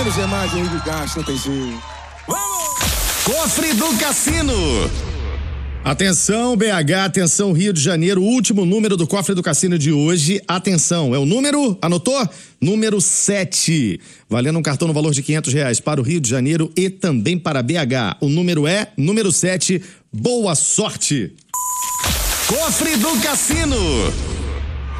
Menos é mais, Henrique Castro, não tem jeito. Cofre do Cassino. Atenção, BH, atenção, Rio de Janeiro, o último número do Cofre do Cassino de hoje. Atenção, é o número, anotou? Número 7. Valendo um cartão no valor de R$500 para o Rio de Janeiro e também para BH. O número é número 7. Boa sorte. Cofre do Cassino.